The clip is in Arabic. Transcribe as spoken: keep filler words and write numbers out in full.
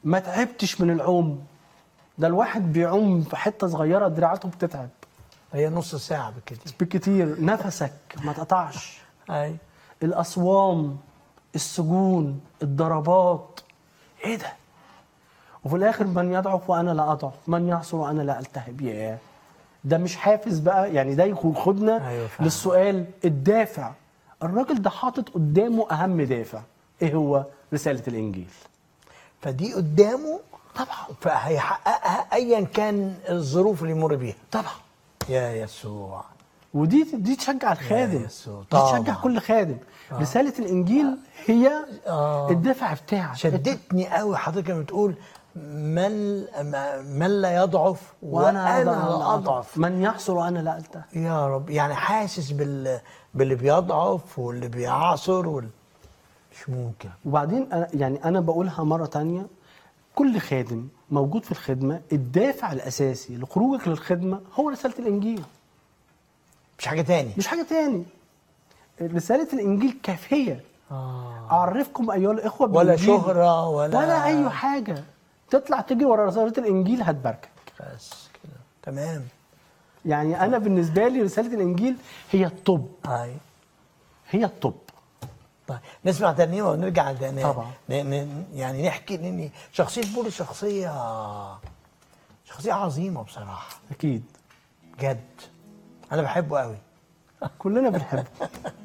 ما تعبتش من العوم. ده الواحد بيعوم في حته صغيره دراعاته بتتعب. هي نص ساعه بالكتير. بالكتير. نفسك ما تقطعش. اي الأصوام، السجون، الضربات، ايه ده؟ وفي الاخر من يضعف وانا لا اضعف، من يعصر وانا لا التهب. ياه، ده مش حافز بقى يعني؟ ده ياخدنا أيوة فعلا. للسؤال الدافع. الراجل ده حاطط قدامه اهم دافع، ايه هو؟ رسالة الانجيل. فدي قدامه طبعا فهيحققها ايا كان الظروف اللي يمر بيها. طبعا. يا يسوع. ودي دي تشجع الخادم، يسوع. دي تشجع طبعا. كل خادم. رسالة الانجيل هي آه. الدافع بتاعك. شدتني قوي حضرتك لما بتقول من من لا يضعف وانا وانا لا لا اضعف. من يحصر وانا لا التهب. يا رب، يعني حاسس بال باللي بيضعف واللي بيعصر وال... مش ممكن. وبعدين أنا يعني أنا بقولها مرة تانية، كل خادم موجود في الخدمة الدافع الأساسي لخروجك للخدمة هو رسالة الإنجيل، مش حاجه تاني. مش حاجة تاني. رسالة الإنجيل كافية. آه. أعرفكم أيها الإخوة ولا بالإنجيل، شهرة ولا ولا أي حاجة. تطلع تجري ورا رسالة الإنجيل هتباركك. بس كده تمام. يعني أنا بالنسبة لي رسالة الإنجيل هي الطب، هاي. هي الطب. طيب نسمع ترنيمه ونرجع ن... طبعا. ن... ن... يعني نحكي لان شخصيه بولس شخصيه شخصيه عظيمه بصراحه. أكيد جد انا بحبه قوي. كلنا بنحبه.